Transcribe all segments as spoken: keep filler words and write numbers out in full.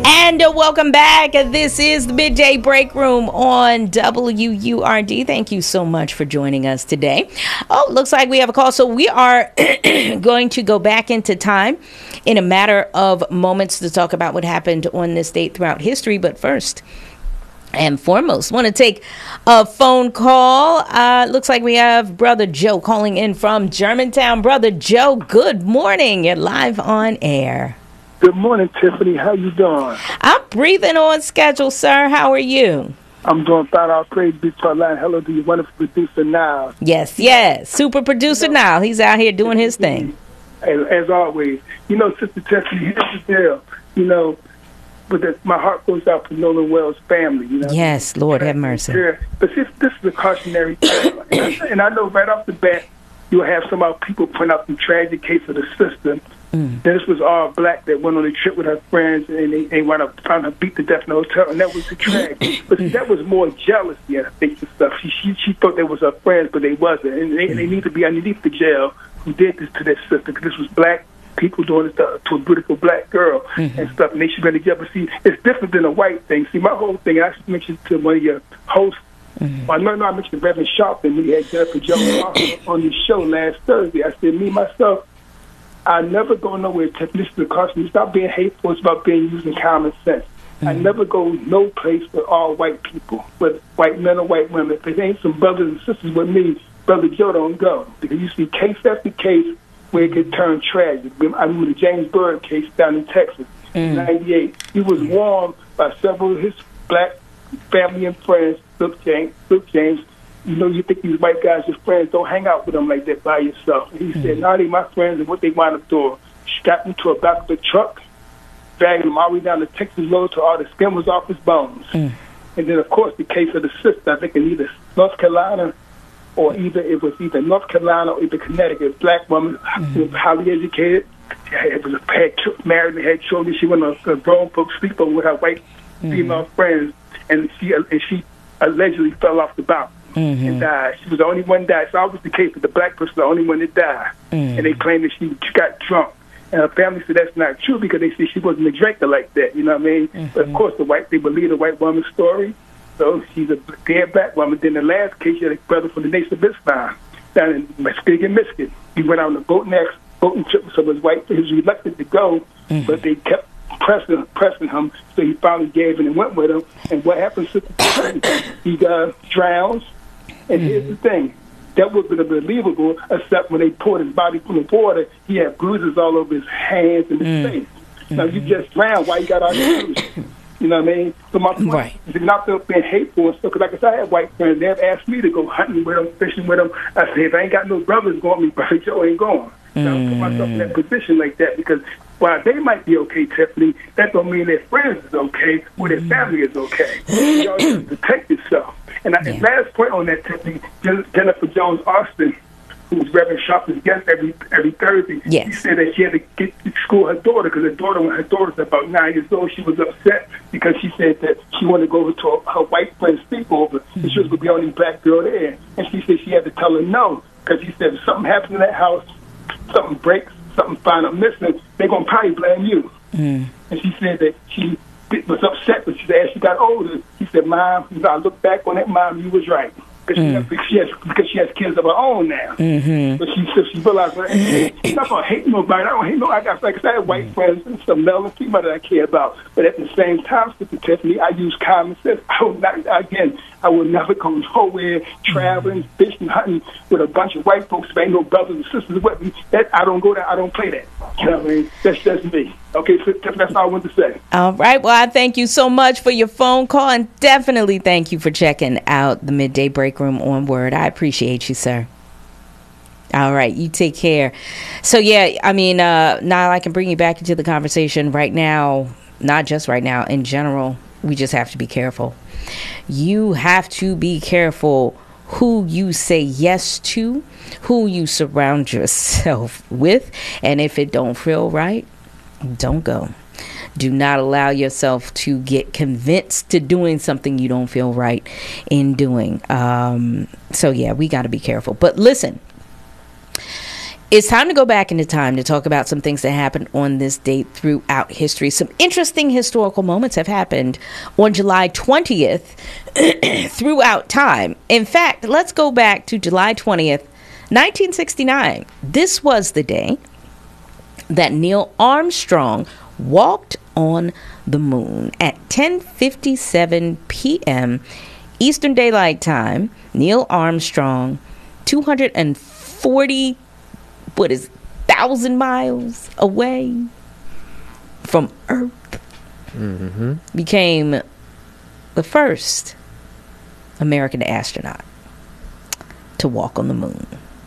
And uh, welcome back. This is the Midday Break Room on W U R D. Thank you so much for joining us today. Oh, looks like we have a call. So we are going to go back into time in a matter of moments to talk about what happened on this date throughout history. But first and foremost, want to take a phone call. Uh, looks like we have Brother Joe calling in from Germantown. Brother Joe, good morning. You're live on air. Good morning, Tiffany. How you doing? I'm breathing on schedule, sir. How are you? I'm doing fine. I'll praise be to our line. Hello to your wonderful producer, Niles. Yes, yes. Super producer, you know, Niles. He's out here doing his thing. As, as always. You know, Sister Tiffany, here's the deal. You know, but the, my heart goes out to Nolan Wells' family. You know? Yes, Lord have mercy. But this, this is a cautionary tale. And I know right off the bat, you'll have some of people point out the tragic case of the sister. Mm. This was all black that went on a trip with her friends, and they, they wound up trying to beat to death in the hotel, and that was the tragedy. But see, that was more jealousy, I think, and stuff. She, she she thought they was her friends, but they wasn't, and they, mm. they need to be underneath the jail who did this to their sister, because this was black people doing this to, to a beautiful black girl mm-hmm. and stuff, and they should be in the jail. But see, it's different than a white thing. See, my whole thing, I mentioned to one of your hosts, mm-hmm. well, I know I mentioned Reverend Sharpton when he had Jennifer Jones on his show last Thursday. I said, me, myself, I never go nowhere to listen to the caution. It's not being hateful. It's about being using common sense. Mm-hmm. I never go no place with all white people, with white men or white women. If there ain't some brothers and sisters with me, Brother Joe don't go. Because you see case after case where it could turn tragic. I remember the James Byrd case down in Texas mm-hmm. in ninety-eight. He was warned by several of his black family and friends, Luke James, Luke James, you know, you think these white guys are friends, don't hang out with them like that by yourself. And he mm-hmm. said, no, they my friends, and what they wound up doing, strapped them to a back of the truck, dragged him all the way down the Texas road till all the skin was off his bones. Mm. And then, of course, the case of the sister, I think in either North Carolina or either it was either North Carolina or either Connecticut, black woman, mm-hmm. highly educated, it was a had married and had children. She went on a grown folks sleepover with her white mm-hmm. female friends, and she and she allegedly fell off the balcony. Mm-hmm. And died. She was the only one that died. It's always the case that the black person the only one that died. Mm-hmm. And they claim that she got drunk. And her family said that's not true because they said she wasn't a drinker like that. You know what I mean? Mm-hmm. But of course, the white they believe the white woman's story. So she's a dead black woman. Then the last case, she had a brother from the Nation of Islam down in Muskegon, Michigan. He went out on a boat next boating trip with some of his white. He was reluctant to go, mm-hmm. but they kept pressing pressing him. So he finally gave in and went with him. And what happened to the he uh, drowns. And mm-hmm. here's the thing, that would have been unbelievable, except when they poured his body from the water, he had bruises all over his hands and his mm-hmm. face. Now, you just drowned, why you got all these bruises? You know what I mean? So my point right. is not being hateful and stuff, because like I said, I had white friends, they have asked me to go hunting with them, fishing with them. I said, if I ain't got no brothers going with me, Brother Joe ain't going. So mm-hmm. I put myself in that position like that, because while they might be okay, Tiffany, that don't mean their friends is okay or their family is okay. Y'all just protect yourself. And, I, yeah. and last point on that, Tiffany, Jennifer Jones Austin, who's Reverend Sharpton's guest every every Thursday, yes. she said that she had to get to school her daughter because her daughter, when her daughter was about nine years old, she was upset because she said that she wanted to go over to her, her white friend's sleepover mm-hmm. and she was going to be the only black girl there. And she said she had to tell her no because she said if something happens in that house, something breaks, something find out missing, they're going to probably blame you. Mm. And she said that she was upset, but she said as she got older, she said, Mom, you know, I look back on that, Mom, you was right. Because mm. she, she has because she has kids of her own now. Mm-hmm. But she so she realized that hey, she's not gonna hate nobody. I don't hate no. I got like I have white friends and some male and female that I care about. But at the same time, Sister Tiffany, I use common sense. I will not again. I will never go nowhere traveling, fishing, hunting with a bunch of white folks. If ain't no brothers and sisters with me, that I don't go there. I don't play that. You know what I mean? That's just me. Okay, so that's all I want to say. All right. Well, I thank you so much for your phone call, and definitely thank you for checking out the Midday Break Room on Word. I appreciate you, sir. All right. You take care. So, yeah, I mean, uh, now I can bring you back into the conversation right now, not just right now, in general. We just have to be careful. You have to be careful who you say yes to, who you surround yourself with, and if it don't feel right, don't go. Do not allow yourself to get convinced to doing something you don't feel right in doing. Um, so, yeah, we got to be careful. But listen, It's time to go back into time to talk about some things that happened on this date throughout history. Some interesting historical moments have happened on July twentieth throughout time. In fact, let's go back to July twentieth, nineteen sixty-nine. This was the day that Neil Armstrong walked on the moon at ten fifty-seven p.m. Eastern Daylight Time. Neil Armstrong, two hundred forty what is thousand miles away from Earth, mm-hmm. became the first American astronaut to walk on the moon.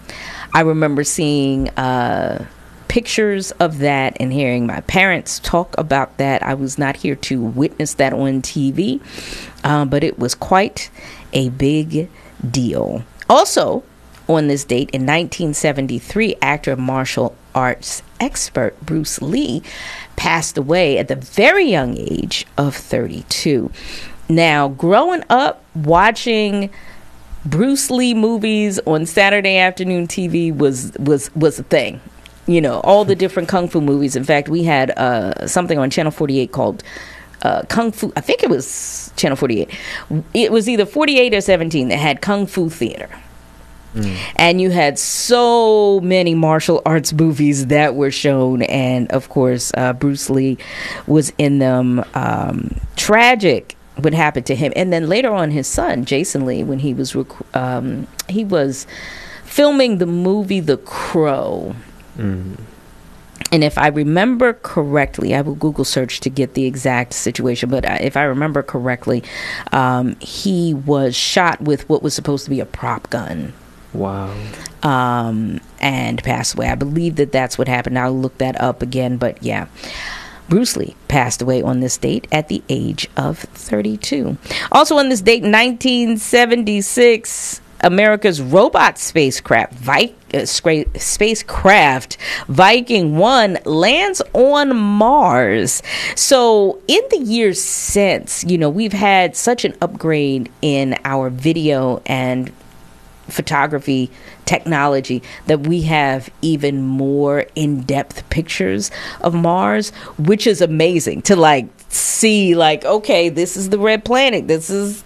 I remember seeing uh, pictures of that and hearing my parents talk about that. I was not here to witness that on T V, uh, but it was quite a big deal. Also, on this date in nineteen seventy-three, actor and martial arts expert Bruce Lee passed away at the very young age of thirty-two. Now, growing up watching Bruce Lee movies on Saturday afternoon T V was was was a thing. You know, all the different kung fu movies. In fact, we had uh, something on Channel forty-eight called uh, Kung Fu. I think it was Channel forty-eight. It was either forty-eight or seventeen that had Kung Fu Theater. Mm. And you had so many martial arts movies that were shown, and of course uh, Bruce Lee was in them. Um, tragic what happened to him, and then later on his son Jason Lee, when he was rec- um, he was filming the movie The Crow. Mm. And if I remember correctly, I will Google search to get the exact situation, but if I remember correctly, um, he was shot with what was supposed to be a prop gun. Wow. Um, and passed away. I believe that that's what happened. I'll look that up again, but yeah. Bruce Lee passed away on this date at the age of thirty-two. Also on this date, nineteen seventy-six, America's robot spacecraft, Vi- uh, spacecraft Viking one lands on Mars. So in the years since, you know, we've had such an upgrade in our video and photography technology that we have even more in-depth pictures of Mars, which is amazing to like see, like, okay, this is the red planet, this is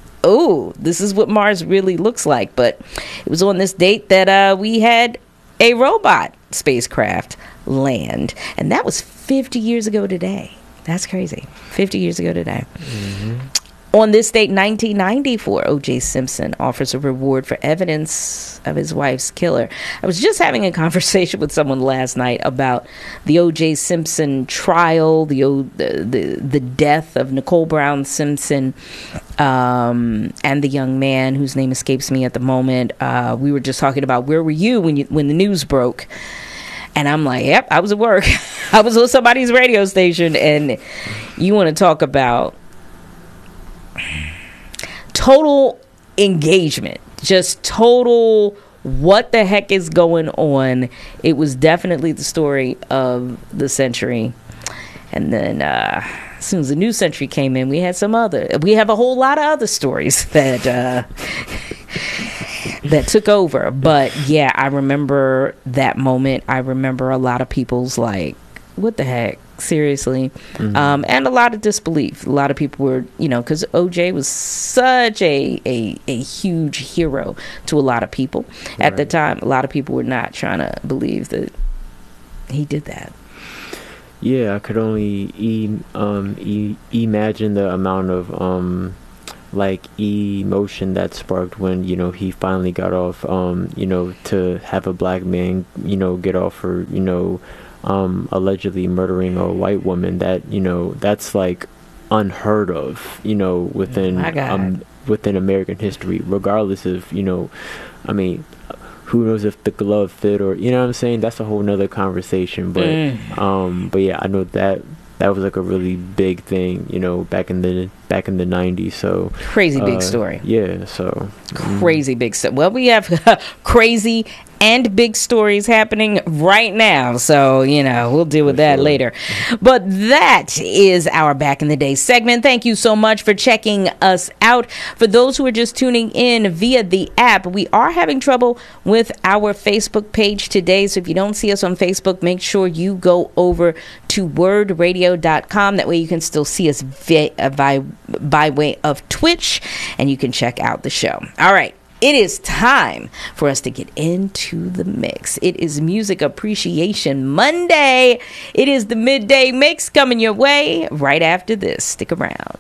oh this is what Mars really looks like. But it was on this date that uh we had a robot spacecraft land, and that was fifty years ago today. That's crazy. fifty years ago today. Mm-hmm. On this date, nineteen ninety-four, O J Simpson offers a reward for evidence of his wife's killer. I was just having a conversation with someone last night about the O J Simpson trial, the the the, the death of Nicole Brown Simpson, um, and the young man whose name escapes me at the moment. Uh, we were just talking about where were you when you when the news broke. And I'm like, yep, I was at work. I was on somebody's radio station. And you want to talk about total engagement, just total what the heck is going on. It was definitely the story of the century. And then uh as soon as the new century came in, we had some other we have a whole lot of other stories that uh that took over. But yeah, I remember that moment. I remember a lot of people's like, what the heck? Seriously. Mm-hmm. Um, and a lot of disbelief. A lot of people were, you know, because O J was such a, a a huge hero to a lot of people at right. the time. A lot of people were not trying to believe that he did that. Yeah, I could only e- um, e- imagine the amount of um, like emotion that sparked when, you know, he finally got off, um, you know, to have a black man, you know, get off for, you know, um allegedly murdering a white woman. That, you know, that's like unheard of, you know, within um within American history, regardless of, you know, I mean, who knows if the glove fit, or, you know what I'm saying? That's a whole nother conversation. But mm. um but yeah, I know that that was like a really big thing, you know, back in the back in the nineties. So crazy big uh, story. Yeah, so crazy mm. big stuff. Well, we have crazy and big stories happening right now. So, you know, we'll deal with that sure. later. But that is our Back in the Day segment. Thank you so much for checking us out. For those who are just tuning in via the app, we are having trouble with our Facebook page today. So if you don't see us on Facebook, make sure you go over to word radio dot com. That way you can still see us via, uh, by, by way of Twitch, and you can check out the show. All right. It is time for us to get into the mix. It is Music Appreciation Monday. It is the Midday Mix coming your way right after this. Stick around.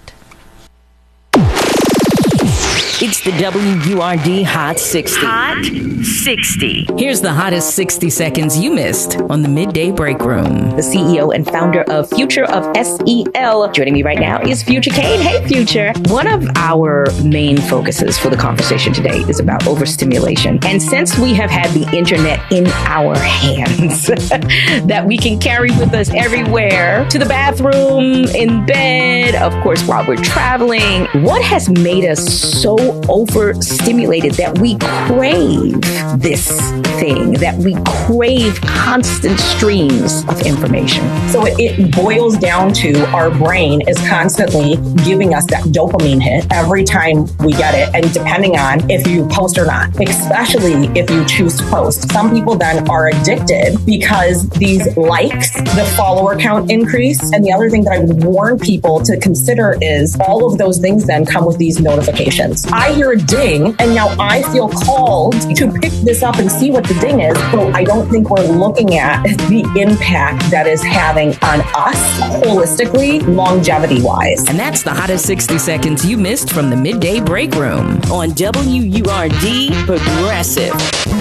It's the W U R D Hot sixty. Hot sixty. Here's the hottest sixty seconds you missed on the Midday Break Room. The C E O and founder of Future of S E L. Joining me right now is Future Kane. Hey, Future. One of our main focuses for the conversation today is about overstimulation. And since we have had the internet in our hands that we can carry with us everywhere, to the bathroom, in bed, of course, while we're traveling, what has made us so overstimulated that we crave this thing, that we crave constant streams of information? So it, it boils down to our brain is constantly giving us that dopamine hit every time we get it, and depending on if you post or not, especially if you choose to post. Some people then are addicted because these likes, the follower count increase. And the other thing that I would warn people to consider is all of those things then come with these notifications. I hear a ding, and now I feel called to pick this up and see what the ding is. So I don't think we're looking at the impact that is having on us holistically, longevity-wise. And that's the hottest sixty seconds you missed from the Midday Break Room on W U R D Progressive.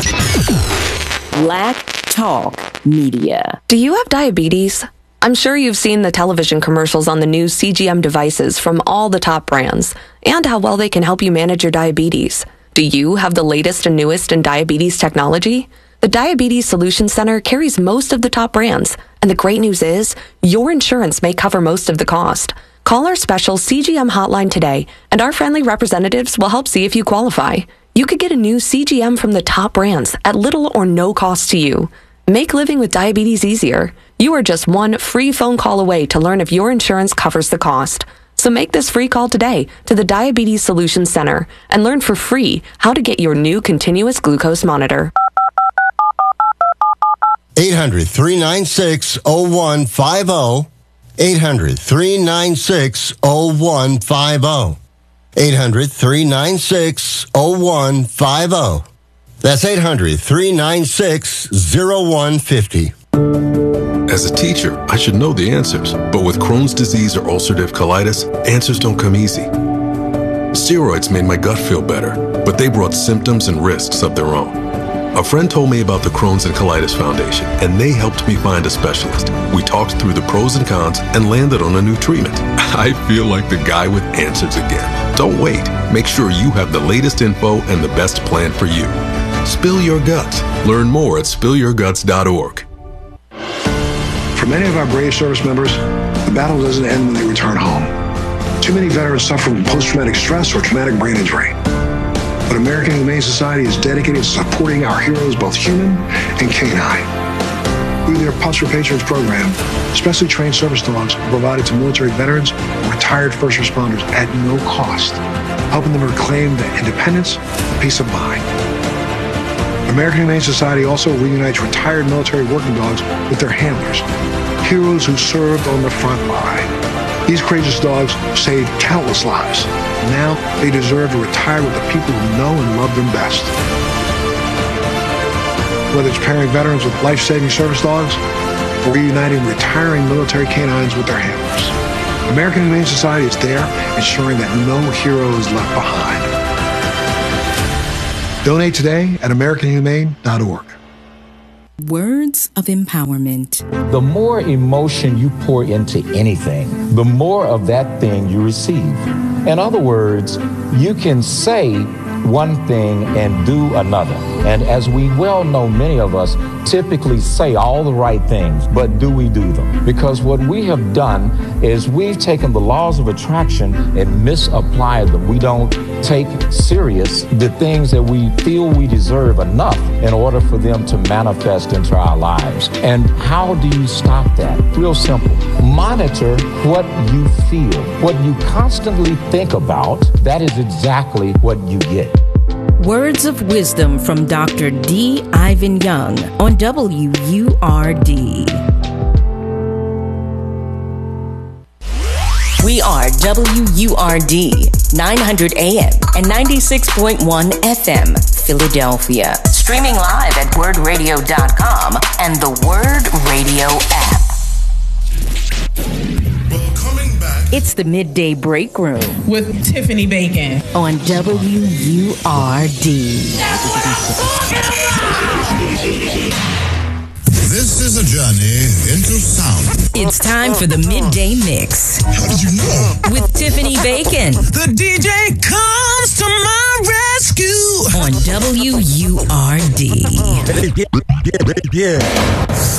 Black Talk Media. Do you have diabetes? I'm sure you've seen the television commercials on the new C G M devices from all the top brands and how well they can help you manage your diabetes. Do you have the latest and newest in diabetes technology? The Diabetes Solutions Center carries most of the top brands, and the great news is your insurance may cover most of the cost. Call our special C G M hotline today, and our friendly representatives will help see if you qualify. You could get a new C G M from the top brands at little or no cost to you. Make living with diabetes easier. You are just one free phone call away to learn if your insurance covers the cost. So make this free call today to the Diabetes Solutions Center and learn for free how to get your new continuous glucose monitor. eight hundred, three nine six, oh one five oh. eight hundred, three nine six, oh one five oh. eight hundred, three nine six, oh one five oh. That's eight hundred, three nine six, oh one five oh. As a teacher, I should know the answers, but with Crohn's disease or ulcerative colitis, answers don't come easy. Steroids made my gut feel better, but they brought symptoms and risks of their own. A friend told me about the Crohn's and Colitis Foundation, and they helped me find a specialist. We talked through the pros and cons and landed on a new treatment. I feel like the guy with answers again. Don't wait. Make sure you have the latest info and the best plan for you. Spill your guts. Learn more at spill your guts dot org. For many of our brave service members, the battle doesn't end when they return home. Too many veterans suffer from post-traumatic stress or traumatic brain injury. But American Humane Society is dedicated to supporting our heroes, both human and canine. Through their Pups Repatriates program, specially trained service dogs are provided to military veterans and retired first responders at no cost, helping them reclaim their independence and peace of mind. American Humane Society also reunites retired military working dogs with their handlers, heroes who served on the front line. These courageous dogs saved countless lives. Now they deserve to retire with the people who know and love them best. Whether it's pairing veterans with life-saving service dogs or reuniting retiring military canines with their handlers, American Humane Society is there ensuring that no hero is left behind. Donate today at american humane dot org. Words of empowerment. The more emotion you pour into anything, the more of that thing you receive. In other words, you can say one thing and do another. And as we well know, many of us typically say all the right things, but do we do them? Because what we have done is we've taken the laws of attraction and misapplied them. We don't take serious the things that we feel we deserve enough in order for them to manifest into our lives. And how do you stop that? Real simple. Monitor what you feel. What you constantly think about, that is exactly what you get. Words of wisdom from Doctor D. Ivan Young on W U R D. We are W U R D, nine hundred A M and ninety-six point one F M, Philadelphia. Streaming live at word radio dot com and the Word Radio app. Well, coming back. It's the Midday Break Room with Tiffany Bacon on W U R D. This is a journey into sound. It's time for the Midday Mix. How did you know? With Tiffany Bacon. The D J comes to my rescue on W U R D. Yeah. yeah.